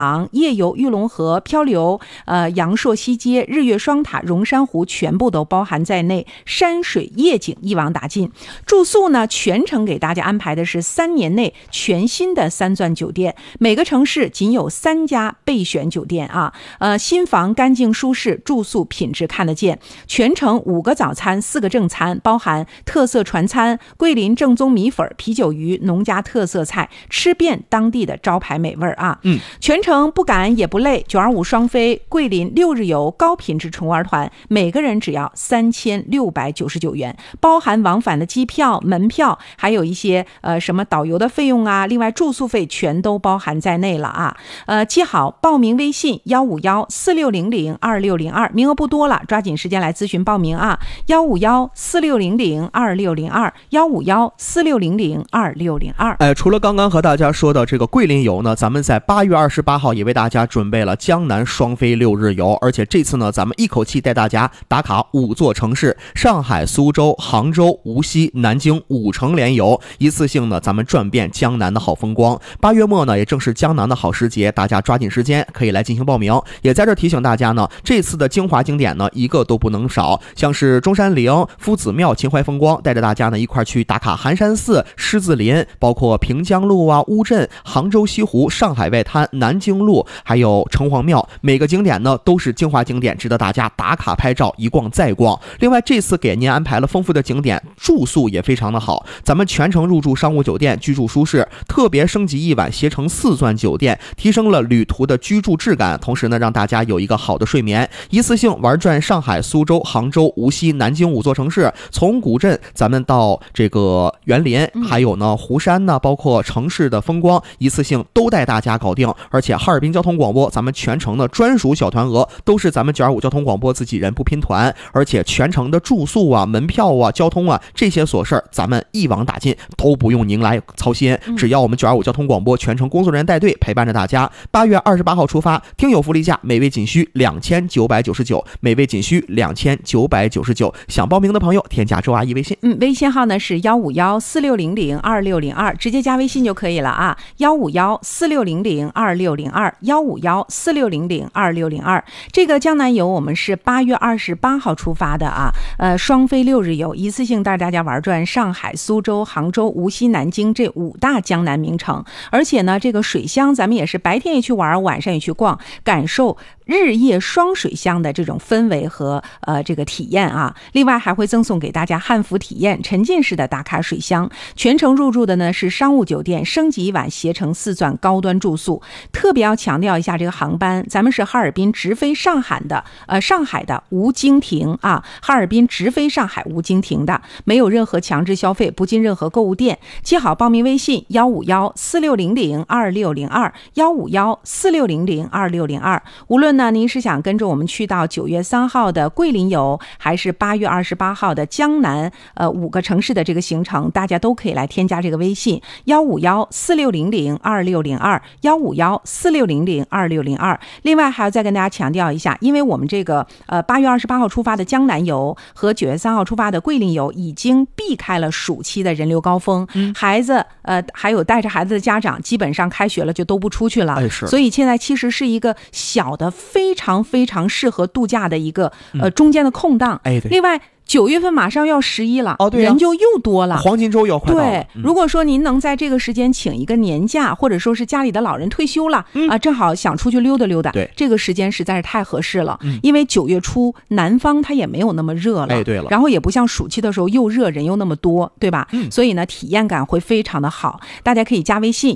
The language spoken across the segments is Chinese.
夜游玉龙河、漂流阳朔西街、日月双塔、荣山湖全部都包含在内，山水夜景一网打尽。住宿呢，全程给大家安排的是3年内全新的3钻酒店，每个城市仅有3家备选酒店啊。新房干净舒适，住宿品质看得见。全程5个早餐4个正餐，包含特色传餐、桂林正宗米粉、啤酒鱼、农家特色菜，吃遍当地的招牌美味啊。全程不赶也不累，925双飞桂林6日游高品质纯玩团，每个人只要3699元，包含往返的机票、门票，还有一些什么导游的费用啊，另外住宿费全都包含在内了啊。记好报名微信15146002602，名额不多了，抓紧时间来咨询报名啊。15146002602，15146002602。 除了刚刚和大家说的这个桂林游呢，咱们在8月28号也为大家准备了江南双飞6日游，而且这次呢，咱们一口气带大家打卡5座城市：上海、苏州、杭州、无锡、南京5城联游，一次性呢，咱们转遍江南的好风光。8月末呢，也正是江南的好时节，大家抓紧时间可以来进行报名。也在这提醒大家呢，这次的精华景点呢，一个都不能少，像是中山陵、夫子庙、秦淮风光，带着大家呢一块去打卡寒山寺、狮子林，包括平江路啊、乌镇、杭州西湖、上海外滩、南京路，还有城隍庙，每个景点呢都是精华景点，值得大家打卡拍照，一逛再逛。另外，这次给您安排了丰富的景点，住宿也非常的好，咱们全程入住商务酒店，居住舒适，特别升级1晚携程4钻酒店，提升了旅途的居住质感，同时呢，让大家有一个好的睡眠。一次性玩转上海、苏州、杭州、无锡、南京5座城市，从古镇咱们到这个园林，还有呢湖山呢，包括城市的风光，一次性都带大家搞定。而且哈尔滨交通广播咱们全程的专属小团额都是咱们925交通广播自己人，不拼团，而且全程的住宿啊、门票啊、交通啊这些琐事咱们一网打尽，都不用您来操心，只要我们925交通广播全程工作人员带队陪伴着大家。8月28号出发，听友福利价每位仅需2999，每位仅需2999。想报名的朋友添加周阿姨微信， 微信号呢是15146002602，直接加微信就可以了啊。15146002602，15146002602。这个江南游我们是8月28号出发的啊，双飞6日游，一次性带大家玩转上海、苏州、杭州、无锡、南京这5大江南名城，而且呢，这个水乡咱们也是白天也去玩，晚上也去逛，感受日夜双水乡的这种氛围和这个体验啊。另外还会赠送给大家汉服体验，沉浸式的打卡水乡。全程入住的呢是商务酒店，升级1晚携程4钻高端住宿。特别要强调一下这个航班，咱们是哈尔滨直飞上海的无经停啊，哈尔滨直飞上海无经停的，没有任何强制消费，不进任何购物店。记好报名微信15146002602，15146002602。无论呢您是想跟着我们去到9月3号的桂林游，还是8月28号的江南5个城市的这个行程，大家都可以来添加这个微信15146002602，15146002602。另外还要再跟大家强调一下，因为我们这个8月28号出发的江南游和9月3号出发的桂林游已经避开了暑期的人流高峰，孩子还有带着孩子的家长基本上开学了就都不出去了，所以现在其实是一个小的非常非常适合度假的一个中间的空档。另外9月份马上要11了，人就又多了， 黄金周要快到了。 对，如果说您能在这个时间请一个年假，或者说是家里的老人退休了正好想出去溜达溜达， 对， 这个时间实在是太合适了。因为9月初南方它也没有那么热了， 对了， 然后也不像暑期的时候又热人又那么多，对吧？所以呢体验感会非常的好。大家可以加微信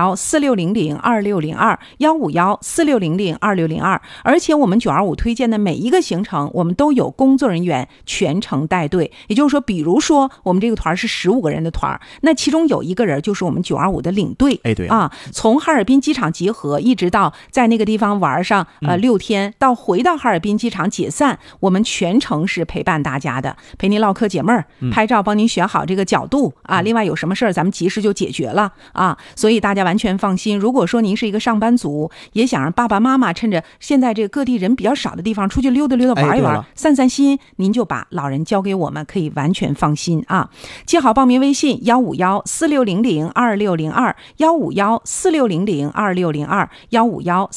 15146002602，15146002602。而且我们925推荐的每一个行程，我们都有工作人员全程带队，也就是说，比如说我们这个团是15个人的团，那其中有一个人就是我们925的领队， 对啊，从哈尔滨机场集合，一直到在那个地方玩上6天，到回到哈尔滨机场解散，我们全程是陪伴大家的，陪您唠嗑解闷儿，拍照帮您选好这个角度啊，另外有什么事儿咱们及时就解决了啊，所以大家完全放心。如果说您是一个上班族，也想让爸爸妈妈趁着现在这个各地人比较少的地方出去溜达溜达玩一玩，散散心，您就把老导人交给我们，可以完全放心啊。记好报名微信15146002602，15146002602，151